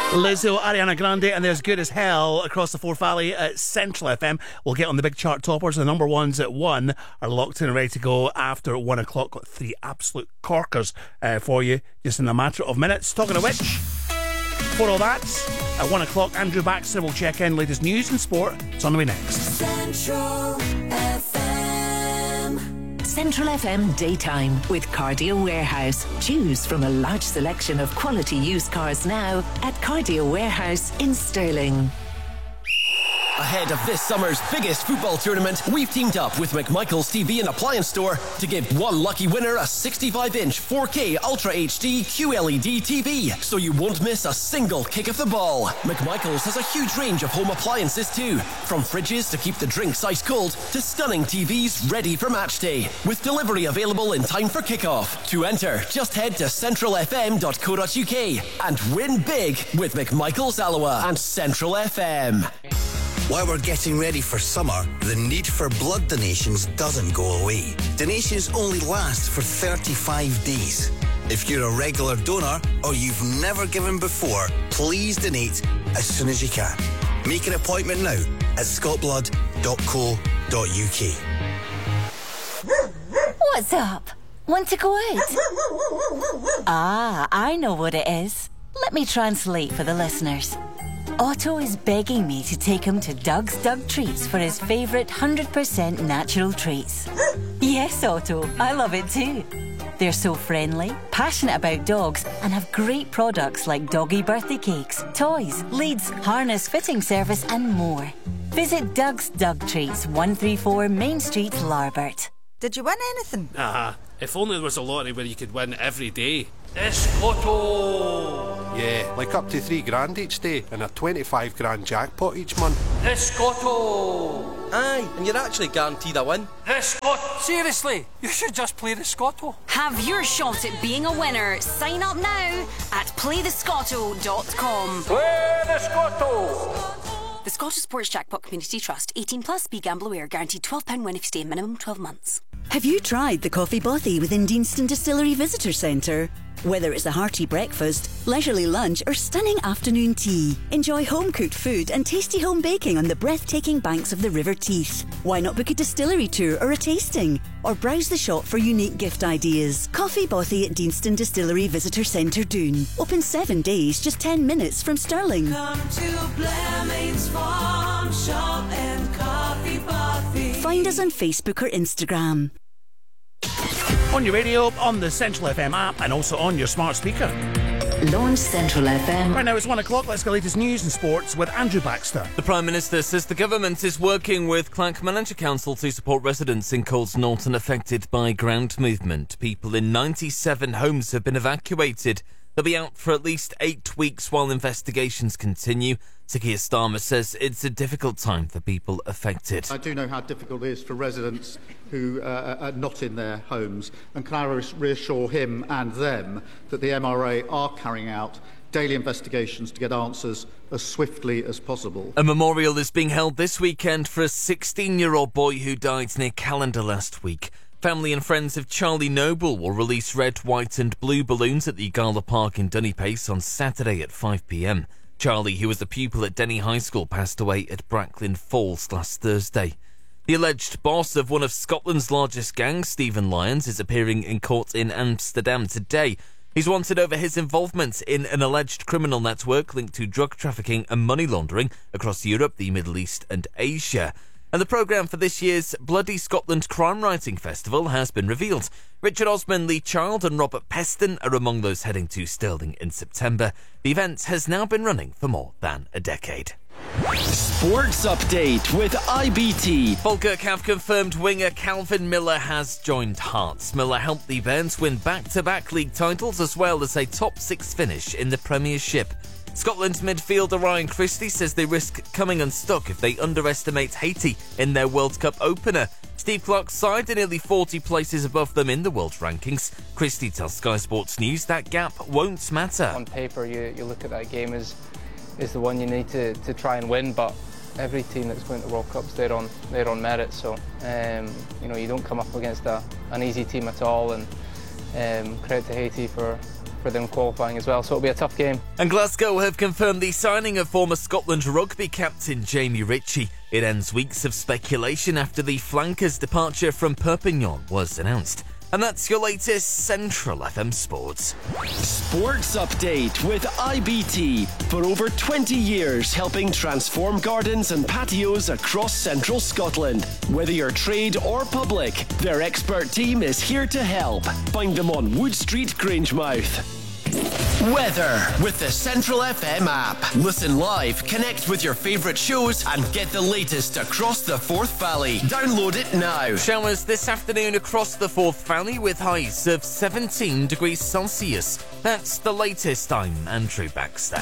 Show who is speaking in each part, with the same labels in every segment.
Speaker 1: Lizzo, Ariana Grande, and There's Good As Hell across the Forth Valley at Central FM. We'll get on the big chart toppers. The number ones at 1 are locked in and ready to go after 1 o'clock. Got 3 absolute corkers for you just in a matter of minutes. Talking of which, for all that, at 1 o'clock, Andrew Baxter will check in latest news and sport. It's on the way next.
Speaker 2: Central FM.
Speaker 3: Central FM Daytime with Cardio Warehouse. Choose from a large selection of quality used cars now at Cardio Warehouse in Stirling.
Speaker 4: Ahead of this summer's biggest football tournament, we've teamed up with McMichael's TV and Appliance Store to give one lucky winner a 65-inch 4K Ultra HD QLED TV, so you won't miss a single kick of the ball. McMichael's has a huge range of home appliances too, from fridges to keep the drinks ice cold to stunning TVs ready for match day, with delivery available in time for kickoff. To enter, just head to centralfm.co.uk and win big with McMichael's Alloa and Central FM.
Speaker 5: While we're getting ready for summer, the need for blood donations doesn't go away. Donations only last for 35 days. If you're a regular donor or you've never given before, please donate as soon as you can. Make an appointment now at scottblood.co.uk.
Speaker 6: What's up? Want to go out? Ah, I know what it is. Let me translate for the listeners. Otto is begging me to take him to Doug's Doug Treats for his favourite 100% natural treats. Yes, Otto, I love it too. They're so friendly, passionate about dogs, and have great products like doggy birthday cakes, toys, leads, harness fitting service, and more. Visit Doug's Doug Treats, 134 Main Street, Larbert.
Speaker 7: Did you win anything?
Speaker 8: If only there was a lottery where you could win every day. Escoto!
Speaker 9: Yeah, like up to $3,000 each day and a 25 grand jackpot each month.
Speaker 8: Escoto!
Speaker 4: Aye, and you're actually guaranteed a win.
Speaker 8: Escoto! Seriously, you should just play the Scotto.
Speaker 10: Have your shot at being a winner. Sign up now at playthescotto.com.
Speaker 8: Play the Scotto!
Speaker 10: The Scottish Sports Jackpot Community Trust. 18 plus. Be gamble aware. Guaranteed £12 win if you stay minimum 12 months.
Speaker 11: Have you tried the Coffee Bothy within Deanston Distillery Visitor Centre? Whether it's a hearty breakfast, leisurely lunch or stunning afternoon tea, enjoy home-cooked food and tasty home baking on the breathtaking banks of the River Teith. Why not book a distillery tour or a tasting? Or browse the shop for unique gift ideas. Coffee Bothy at Deanston Distillery Visitor Centre, Doon. Open 7 days, just 10 minutes from Stirling.
Speaker 2: Come to Blairmain's Farm Shop and Coffee Bothy.
Speaker 11: Find us on Facebook or Instagram.
Speaker 1: On your radio, on the Central FM app, and also on your smart speaker.
Speaker 3: Launch Central FM.
Speaker 1: Right now it's 1 o'clock. Let's get latest news and sports with Andrew Baxter.
Speaker 12: The Prime Minister says the government is working with Clackmannanshire Council to support residents in Coles Norton affected by ground movement. People in 97 homes have been evacuated. They'll be out for at least 8 weeks while investigations continue. Sir Keir Starmer says it's a difficult time for people affected.
Speaker 13: I do know how difficult it is for residents who are not in their homes, and can I reassure him and them that the MRA are carrying out daily investigations to get answers as swiftly as possible.
Speaker 12: A memorial is being held this weekend for a 16-year-old boy who died near Callander last week. Family and friends of Charlie Noble will release red, white and blue balloons at the Gala Park in Dunnypace on Saturday at 5 p.m. Charlie, who was a pupil at Denny High School, passed away at Bracklin Falls last Thursday. The alleged boss of one of Scotland's largest gangs, Stephen Lyons, is appearing in court in Amsterdam today. He's wanted over his involvement in an alleged criminal network linked to drug trafficking and money laundering across Europe, the Middle East and Asia. And the programme for this year's Bloody Scotland Crime Writing Festival has been revealed. Richard Osman, Lee Child and Robert Peston are among those heading to Stirling in September. The event has now been running for more than a decade.
Speaker 4: Sports Update with IBT.
Speaker 12: Falkirk have confirmed winger Calvin Miller has joined Hearts. Miller helped the Bairns win back-to-back league titles as well as a top 6 finish in the Premiership. Scotland's midfielder Ryan Christie says they risk coming unstuck if they underestimate Haiti in their World Cup opener. Steve Clarke's side are nearly 40 places above them in the world rankings. Christie tells Sky Sports News that gap won't matter.
Speaker 14: On paper, you look at that game as the one you need to try and win, but every team that's going to World Cups, they're on merit. So you don't come up against an easy team at all. And credit to Haiti for for them qualifying as well, so it'll be a tough game.
Speaker 12: And Glasgow have confirmed the signing of former Scotland rugby captain Jamie Ritchie. It ends weeks of speculation after the flanker's departure from Perpignan was announced. And that's your latest Central FM Sports.
Speaker 7: Sports Update with IBT. For over 20 years, helping transform gardens and patios across central Scotland. Whether you're trade or public, their expert team is here to help. Find them on Wood Street, Grangemouth.
Speaker 4: Weather with the Central FM app. Listen live, connect with your favourite shows and get the latest across the Forth Valley. Download it now.
Speaker 12: Showers this afternoon across the Forth Valley with highs of 17 degrees Celsius. That's the latest. I'm Andrew Baxter.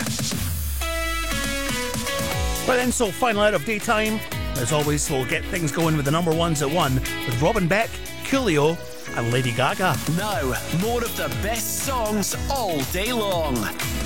Speaker 1: Well then, so final out of daytime. As always, we'll get things going with the number ones at 1 with Robin Beck, Coolio and Lady Gaga.
Speaker 7: Now, more of the best songs all day long.